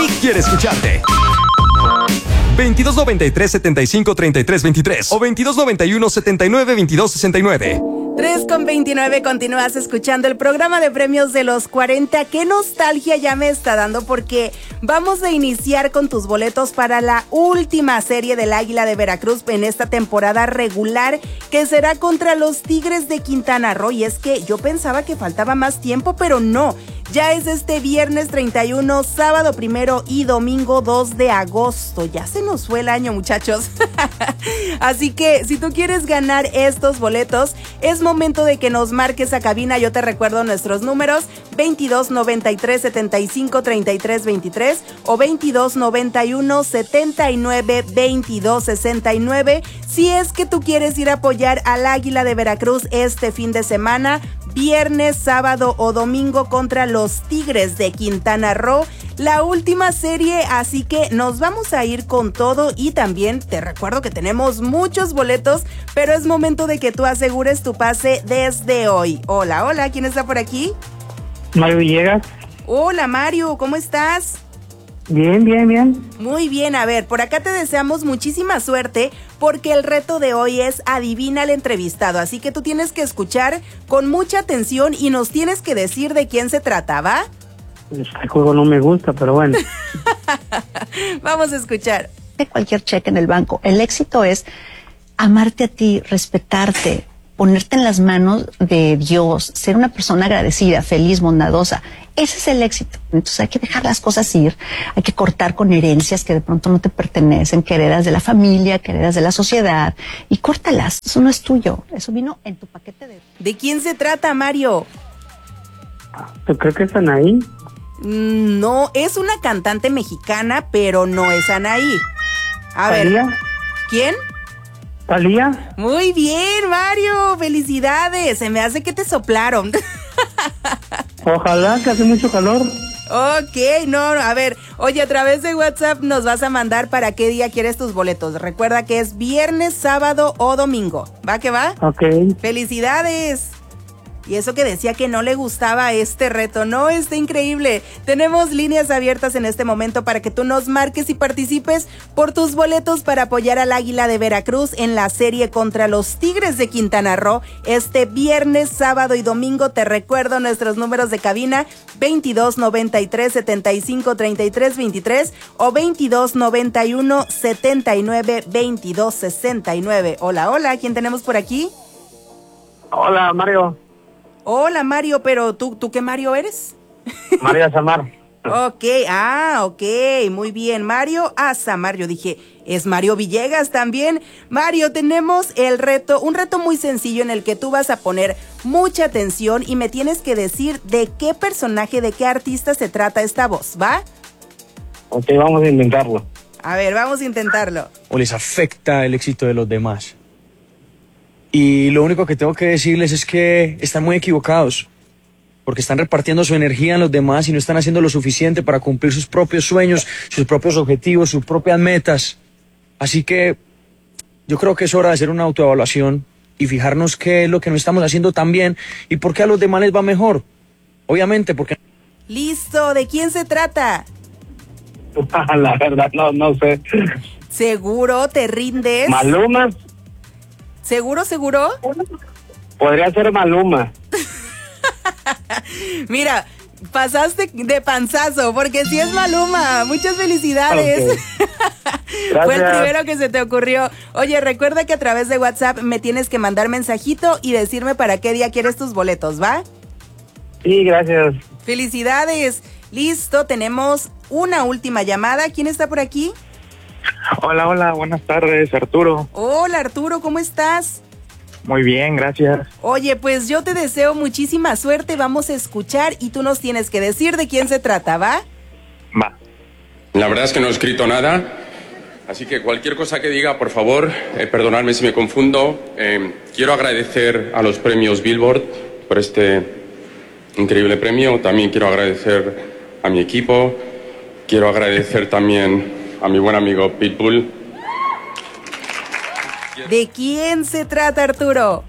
quiere escucharte. 2293-753323 o 2291-792269. 3:29, continúas escuchando el programa de premios de los 40. Qué nostalgia ya me está dando porque vamos a iniciar con tus boletos para la última serie del Águila de Veracruz en esta temporada regular, que será contra los Tigres de Quintana Roo. Y es que yo pensaba que faltaba más tiempo, pero no. Ya es este viernes 31, sábado 1 y domingo 2 de agosto. Ya se nos fue el año, muchachos. Así que si tú quieres ganar estos boletos, es momento de que nos marques a cabina. Yo te recuerdo nuestros números: 22 93 75 33 23 o 22 91 79 22 69. Si es que tú quieres ir a apoyar al Águila de Veracruz este fin de semana, viernes, sábado o domingo contra los Tigres de Quintana Roo, la última serie, así que nos vamos a ir con todo. Y también te recuerdo que tenemos muchos boletos, pero es momento de que tú asegures tu pase desde hoy. Hola, hola, ¿quién está por aquí? Mario Villegas. Hola Mario, ¿cómo estás? Bien, bien, bien. Muy bien, a ver, por acá te deseamos muchísima suerte porque el reto de hoy es adivina al entrevistado, así que tú tienes que escuchar con mucha atención y nos tienes que decir de quién se trata, ¿va? El juego no me gusta, pero bueno. Vamos a escuchar. Cualquier cheque en el banco. El éxito es amarte a ti, respetarte, ponerte en las manos de Dios, ser una persona agradecida, feliz, bondadosa. Ese es el éxito. Entonces hay que dejar las cosas ir, hay que cortar con herencias que de pronto no te pertenecen, que heredas de la familia, que heredas de la sociedad, y córtalas. Eso no es tuyo, eso vino en tu paquete de... ¿De quién se trata, Mario? ¿Tú crees que es Anaí? No, es una cantante mexicana, pero no es Anaí. A ver, ¿Talía? ¿quién? ¿Talía? Muy bien, Mario, felicidades. Se me hace que te soplaron. Ojalá, que hace mucho calor. Ok, no, a ver, oye, a través de WhatsApp nos vas a mandar para qué día quieres tus boletos. Recuerda que es viernes, sábado o domingo. ¿Va que va? Ok. ¡Felicidades! Y eso que decía que no le gustaba este reto, no, está increíble. Tenemos líneas abiertas en este momento para que tú nos marques y participes por tus boletos para apoyar al Águila de Veracruz en la serie contra los Tigres de Quintana Roo este viernes, sábado y domingo. Te recuerdo nuestros números de cabina: 22 93 75 33 23 o 22 91 79 22 69. Hola, hola, ¿quién tenemos por aquí? Hola, Mario. Hola Mario, pero ¿tú qué Mario eres? Mario Azamar. Ok, muy bien, Mario Azamar. Yo dije, es Mario Villegas también. Mario, tenemos un reto muy sencillo en el que tú vas a poner mucha atención y me tienes que decir de qué personaje, de qué artista se trata esta voz, ¿va? Ok, vamos a intentarlo. A ver, vamos a intentarlo. O les afecta el éxito de los demás. Y lo único que tengo que decirles es que están muy equivocados, porque están repartiendo su energía en los demás y no están haciendo lo suficiente para cumplir sus propios sueños, sus propios objetivos, sus propias metas. Así que yo creo que es hora de hacer una autoevaluación y fijarnos qué es lo que no estamos haciendo tan bien y por qué a los demás les va mejor. Obviamente, porque... Listo, ¿de quién se trata? La verdad, no sé. ¿Seguro te rindes? ¿Maluma? ¿Seguro, seguro? Podría ser Maluma. Mira, pasaste de panzazo, porque sí es Maluma. Muchas felicidades. Okay. Fue el primero que se te ocurrió. Oye, recuerda que a través de WhatsApp me tienes que mandar mensajito y decirme para qué día quieres tus boletos, ¿va? Sí, gracias. Felicidades. Listo, tenemos una última llamada. ¿Quién está por aquí? Hola, buenas tardes, Arturo. Hola, Arturo, ¿cómo estás? Muy bien, gracias. Oye, pues yo te deseo muchísima suerte, vamos a escuchar y tú nos tienes que decir de quién se trata, ¿va? Va. La verdad es que no he escrito nada, así que cualquier cosa que diga, por favor, perdonadme si me confundo. Quiero agradecer a los premios Billboard por este increíble premio. También quiero agradecer a mi equipo. Quiero agradecer también a mi buen amigo Pitbull. ¿De quién se trata, Arturo?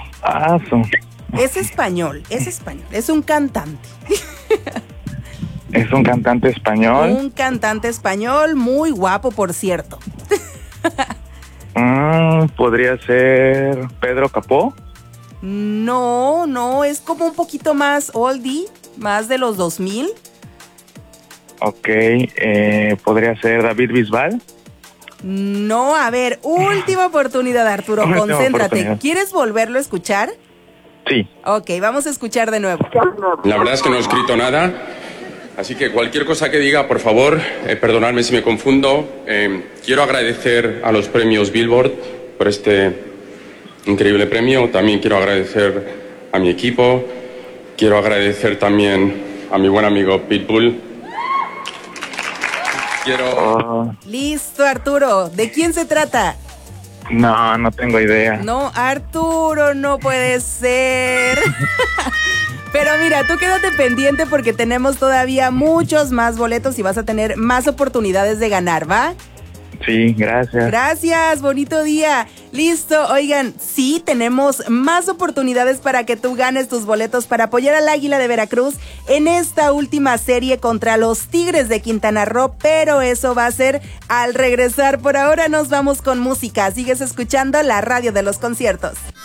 Es español, es un cantante. Es un cantante español. Un cantante español muy guapo, por cierto. Podría ser Pedro Capó. No, es como un poquito más oldie, más de los 2000. Ok, podría ser David Bisbal. No, a ver, última oportunidad, Arturo, Última concéntrate. oportunidad. ¿Quieres volverlo a escuchar? Sí. Ok, vamos a escuchar de nuevo. La verdad es que no he escrito nada, así que cualquier cosa que diga, por favor, perdonadme si me confundo. Quiero agradecer a los premios Billboard por este increíble premio. También quiero agradecer a mi equipo. Quiero agradecer también a mi buen amigo Pitbull. Listo, Arturo. ¿De quién se trata? No tengo idea. No, Arturo, no puede ser. Pero mira, tú quédate pendiente porque tenemos todavía muchos más boletos y vas a tener más oportunidades de ganar, ¿va? Sí, gracias. Gracias, bonito día. Listo, oigan, sí, tenemos más oportunidades para que tú ganes tus boletos para apoyar al Águila de Veracruz en esta última serie contra los Tigres de Quintana Roo, pero eso va a ser al regresar. Por ahora nos vamos con música. Sigues escuchando la radio de los conciertos.